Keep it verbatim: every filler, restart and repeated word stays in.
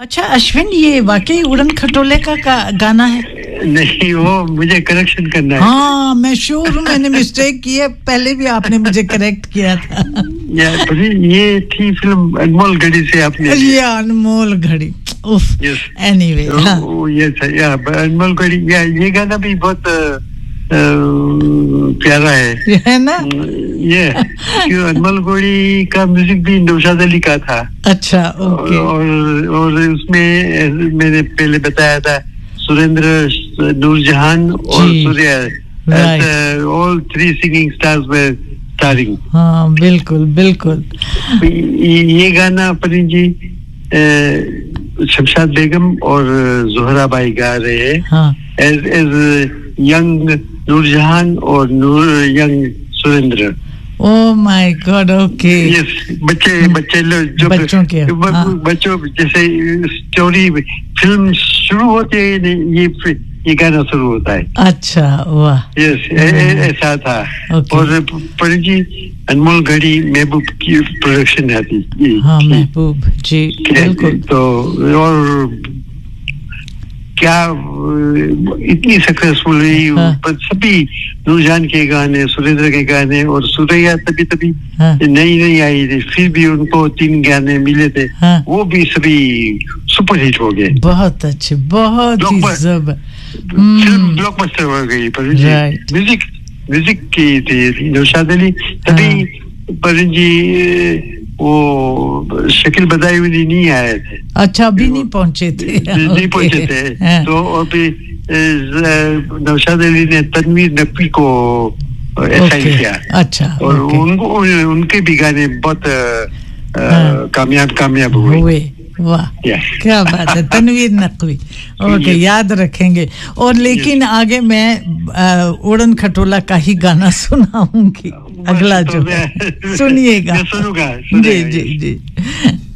अच्छा अश्विन, ये वाकई उड़न खटोले का, का गाना है? नहीं, वो मुझे करेक्शन करना है। हाँ, मैं श्योर हूँ मैंने मिस्टेक की है, पहले भी आपने मुझे करेक्ट किया था। ये थी फिल्म अनमोल घड़ी से आपने। ये अनमोल घड़ी, उफ, एनीवे। ये या अनमोल घड़ी, या ये गाना भी बहुत प्यारा है, है ना? ये क्यों अनमोल घड़ी का म्यूजिक भी नौशाद अली का था। अच्छा, ओके। और और उसमें मैंने पहले बताया था सुरेंद्र, नूरजहान और Surya, all three singing stars वर स्टारिंग। हाँ, बिल्कुल बिल्कुल। ये गाना परी जी शमशाद बेगम और जोहरा बाई गा रहे हैं। हाँ। एज एज यंग नूरजहान और नूर young Surendra. Oh my God, okay. Yes, बच्चे बच्चे लोग जो बच्चों के, हाँ। बच्चों जैसे स्टोरी फिल्म शुरू होते हैं, ये ये गाना शुरू होता है। अच्छा, वाह। यस, ऐसा था। और पर जी अनमोल घड़ी महबूब की प्रोडक्शन है थी। हाँ, महबूब जी, बिल्कुल। तो और क्या इतनी सक्सेसफुल हुई। हाँ। सभी नूरजान के गाने, सुरेंद्र के गाने, और सुरैया तभी तभी हाँ। नई नई आई थी, फिर भी उनको तीन गाने मिले थे। हाँ। वो भी सभी सुपर हिट हो गए। बहुत अच्छे, बहुत ही जब फिल्म ब्लॉकबस्टर हो गई। पर म्यूजिक म्यूजिक की थी नौशाद अली, तभी पर जी वो शकील बदायूनी नहीं आए थे। अच्छा, अभी नहीं पहुंचे थे। नहीं पहुंचे थे। तो अभी नौशाद अली ने तनवीर नकवी को असाइन किया। अच्छा, और उनको उनके भी गाने बहुत कामयाब कामयाब हुए। वाह, क्या बात है, तनवीर नकवी। ओके, याद रखेंगे। और लेकिन आगे मैं उड़न खटोला का ही गाना सुनाऊंगी अगला, जो सुनिएगा। सुनूंगा। जी जी जी।